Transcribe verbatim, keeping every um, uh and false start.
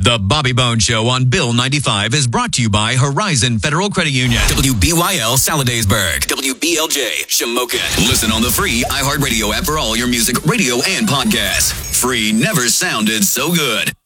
The Bobby Bones Show on Bill ninety-five is brought to you by Horizon Federal Credit Union. W B Y L Saladaysburg. W B L J Shamokin. Listen on the free iHeartRadio app for all your music, radio, and podcasts. Free never sounded so good.